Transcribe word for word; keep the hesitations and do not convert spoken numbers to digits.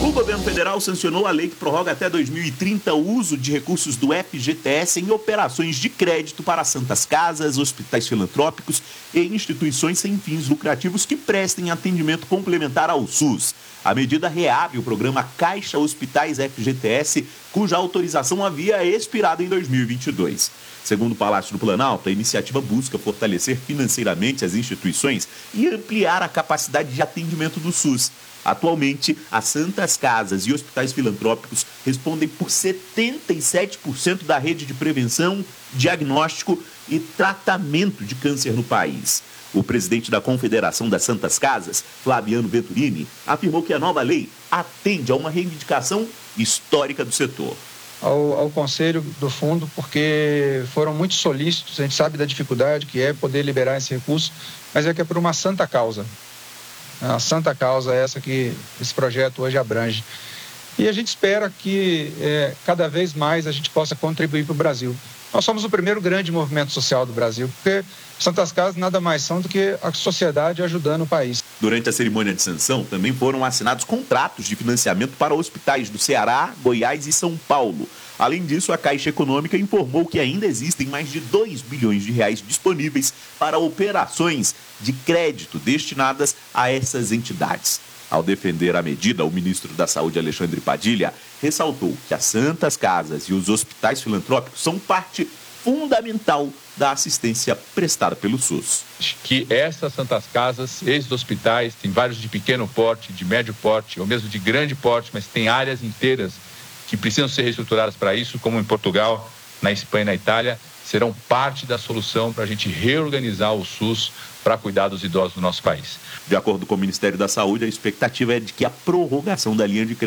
O governo federal sancionou a lei que prorroga até dois mil e trinta o uso de recursos do F G T S em operações de crédito para santas casas, hospitais filantrópicos e instituições sem fins lucrativos que prestem atendimento complementar ao SUS. A medida reabre o programa Caixa Hospitais F G T S, cuja autorização havia expirado em dois mil e vinte e dois. Segundo o Palácio do Planalto, a iniciativa busca fortalecer financeiramente as instituições e ampliar a capacidade de atendimento do SUS. Atualmente, as santas casas e hospitais filantrópicos respondem por setenta e sete por cento da rede de prevenção, diagnóstico e tratamento de câncer no país. O presidente da Confederação das Santas Casas, Flaviano Venturini, afirmou que a nova lei atende a uma reivindicação histórica do setor. Ao, ao Conselho do Fundo, porque foram muito solícitos, a gente sabe da dificuldade que é poder liberar esse recurso, mas é que é por uma santa causa. A santa causa é essa que esse projeto hoje abrange. E a gente espera que é, cada vez mais a gente possa contribuir para o Brasil. Nós somos o primeiro grande movimento social do Brasil, porque Santas Casas nada mais são do que a sociedade ajudando o país. Durante a cerimônia de sanção, também foram assinados contratos de financiamento para hospitais do Ceará, Goiás e São Paulo. Além disso, a Caixa Econômica informou que ainda existem mais de dois bilhões de reais disponíveis para operações de crédito destinadas a essas entidades. Ao defender a medida, o ministro da Saúde, Alexandre Padilha, ressaltou que as santas casas e os hospitais filantrópicos são parte fundamental da assistência prestada pelo SUS. Que essas santas casas, esses hospitais, tem vários de pequeno porte, de médio porte, ou mesmo de grande porte, mas tem áreas inteiras que precisam ser reestruturadas para isso, como em Portugal, na Espanha e na Itália, serão parte da solução para a gente reorganizar o SUS para cuidar dos idosos do nosso país. De acordo com o Ministério da Saúde, a expectativa é de que a prorrogação da linha de crédito